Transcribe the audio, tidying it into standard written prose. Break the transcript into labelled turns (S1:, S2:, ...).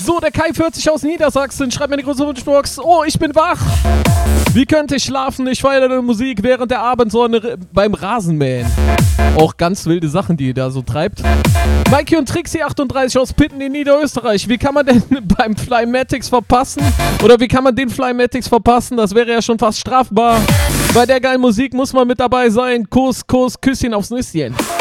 S1: So, der Kai 40 aus Niedersachsen schreibt mir die große Wunschbox. Oh, ich bin wach. Wie könnte ich schlafen? Ich feiere deine Musik während der Abendsonne beim Rasenmähen. Auch ganz wilde Sachen, die ihr da so treibt. Mikey und Trixie 38 aus Pitten in Niederösterreich. Wie kann man denn beim Flymatics verpassen? Oder wie kann man den Flymatics verpassen? Das wäre ja schon fast strafbar. Bei der geilen Musik muss man mit dabei sein. Kuss, Kuss, Küsschen aufs Nüsschen.